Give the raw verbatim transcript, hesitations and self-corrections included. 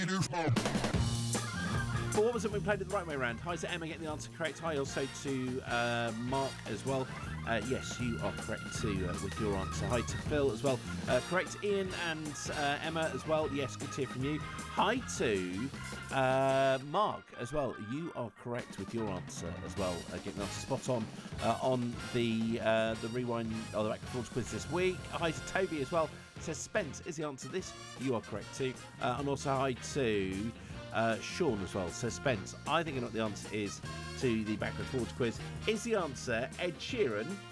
But what was it we played it the right way around? Hi to Emma getting the answer correct. Hi also to uh, Mark as well. Uh, yes, you are correct too uh, with your answer. Hi to Phil as well. Uh, correct, Ian and uh, Emma as well. Yes, good to hear from you. Hi to uh, Mark as well. You are correct with your answer as well. Uh, getting the answer spot on uh, on the uh, the rewind or the back and forth quiz this week. Hi to Toby as well. Says Spence is the answer to this. You are correct too. Uh, and also hi to uh, Sean as well. Says Spence. I think I know what the answer is to the backwards forwards quiz. Is the answer Ed Sheeran?